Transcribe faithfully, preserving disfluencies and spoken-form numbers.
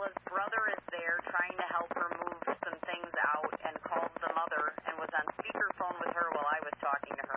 Bella's brother is there trying to help her move some things out and called the mother and was on speakerphone with her while I was talking to her.